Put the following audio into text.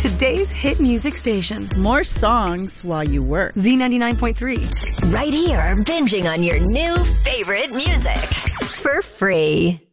today's hit music station. More songs while you work. Z99.3. Right here, binging on your new favorite music for free.